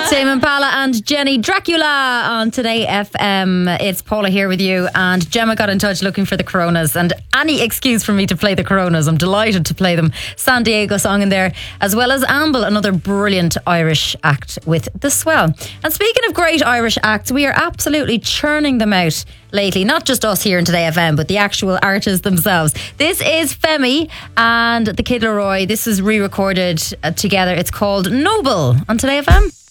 Tame Impala and Jenny Dracula on Today FM. It's Paula here with you, and Gemma got in touch looking for the Coronas, and any excuse for me to play the Coronas. I'm delighted to play them. San Diego song in there, as well as Amble, another brilliant Irish act with The Swell. And speaking of great Irish acts, we are absolutely churning them out lately. Not just us here in Today FM, but the actual artists themselves. This is Femi and the Kid Laroi. This is re-recorded together. It's called Noble on Today FM.